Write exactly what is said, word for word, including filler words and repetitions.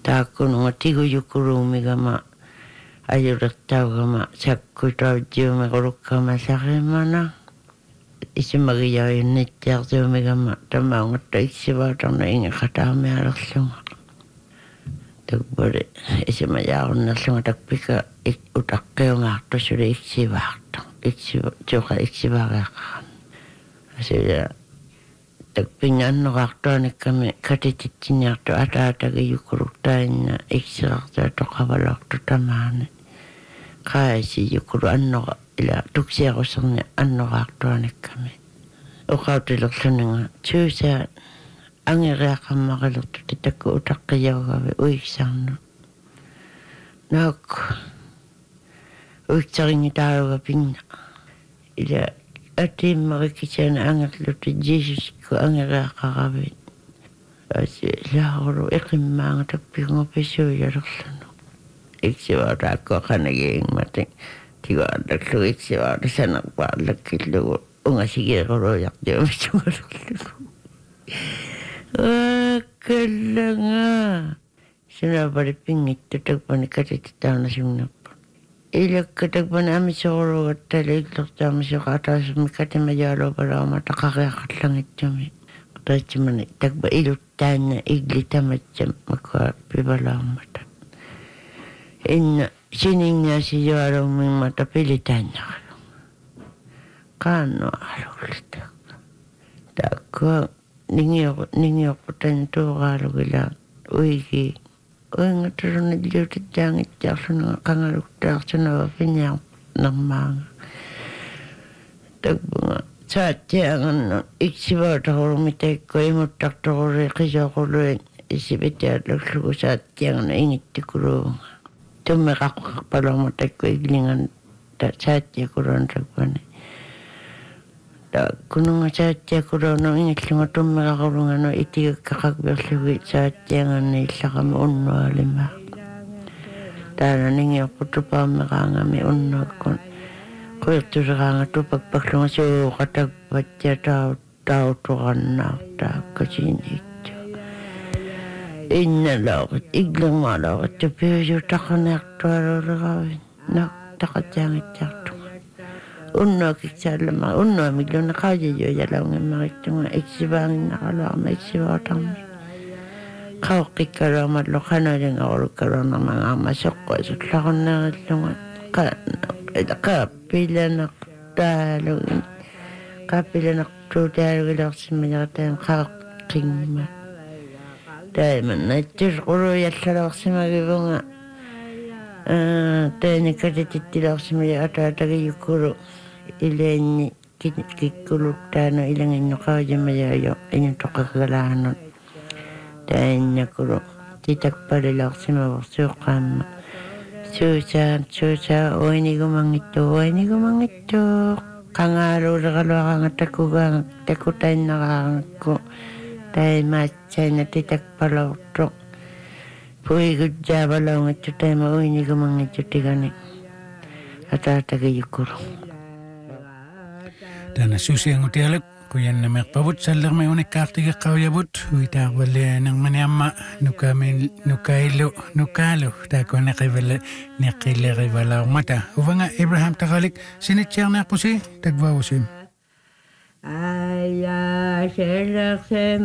Taakkununga tigu yukurumigama ayurattaugama sakkutraujjuumi qurukkama sarimana isimagiyaayunnittiartuumigama tamaungatta iksivaatarna inga qataamialerlunga takpari isimayaarunnerlunga takpika utaqqiungaartusuli iksivaarta iksiva tuqa iksivaareeqqaran asila takpingaannoqaartuanikkami katitittiniartu ataatagi yukuruktainna iksirartua toqavalortu tamaani qaasi yukuru annoqa ila tuksiarusserni annoqaartuanikkami uqautilerluninga tuusaa angeriaqammaqalertu titakku utaqqiyaugavi uiksarnu naakku uiksaringitaaruga pinna ila atimmarikisana angerlutu Jesus ko angeriaqaqavit asi lauru iqimmaanga takpingupisuuyalerlunu iksivaataakko qanagiing mating tigaadallu iksivaata sanaqpaallakkilugu ungasigiquruyaqtiumisungalerlunu akkallanga sinapari pingittu takpani katititaunasumnappa ilakka takpani amisorugattali iklertaamisuqaataasummi katimajaalupalaama taqaqiaqallangitjumi qataatsimani takpa iluttaanna iglitamatsam makua pivalaamata inna siningaasijualummingmata pilitaannaqalu qaannuaqalullita taakkuа ningioq ningioqqutan tuuqaalugila uigi uingatarunilliutittaangittiarlunga qangaluktaarsунава piniarnermaanga takpunga saattianganna iksivaataqurumitaikkua imuttartoquri qisooquluin isipitiaallullugu saattianganna ingittikuluunga tummeqaqqarpalormatakku iglingan ta saattiakuluun takpani kununga saattiakuluunu ingillunga tummeqaqulungano itigakkaqakviorlugi saattianganna illaqama unnualima taana ningiorputupaammeqaangami unnuakkun quirtuseqaanga tupakpaklunga suuqatakpattia tau tautuqannaartaakkasiinittu innalauqit iglingmaalauqit tapiusutaqaneartualuuleqavit nak taqatiangittiartunga unnuakiksaallama unnuamilluna qaajajuujalaungimmaqittunga iksivaanginnaqaluarma iksivaatarmi qauqqikkaluamallu qanalingaurukkaluarnermangaarma soqqoisullaqunneerillunga qaappilanaqtaalugin qaappilanaqtuutaalugileorsimmajartaan qaaqqingma taiman nattusquruyallalorsimagivunga taani katitittileorsimaja ataatagiyukkulu ilaanni kikkuluktaanu ilanginnuqaujimajaajo inutoqaggalaanut taannakulu titakpalileorsimavor suuqqaamma suusaa suusaa uinigumangittu uinigumangittu qangaaluuleqaluaqanga takkugaanga takkutainnaqaangakku taimaatsaina titakpalortu puigujjaavalaungattu taima uinigumangittu tigani ataatagiyukkulu Tana susiangutialak kuyannameqpavut sallermi unikkaartigeqqaujavut uitaarvallianarmaniamma nukamin nukailu nukalu taakuneqivale neqqilleqivalaarmata uvanga Abraham taqalik sinitsiarnearpusi takvausim Aya shelaqsem